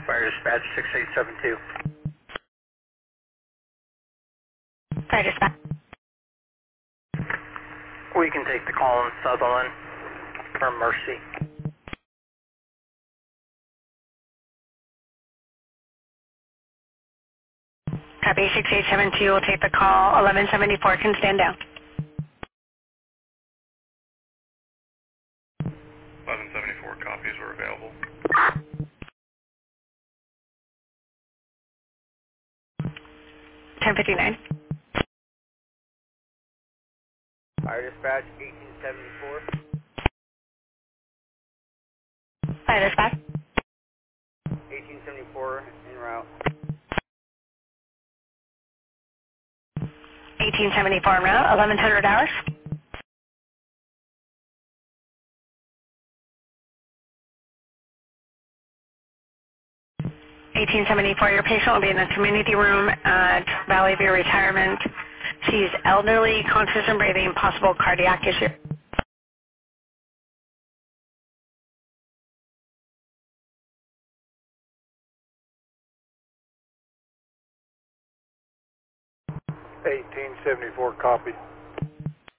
Fire Dispatch 6872. Fire dispatch. We can take the call in Sutherland for Mercy. Copy 6872 will take the call. 1174 can stand down. 1174 copies were available. 1059. Fire Dispatch 1874. Fire dispatch. 1874 en route. 1874 en route. 1100 hours. Your patient will be in the community room at Valley View Retirement. She's elderly, conscious and breathing, possible cardiac issue. '74 copy.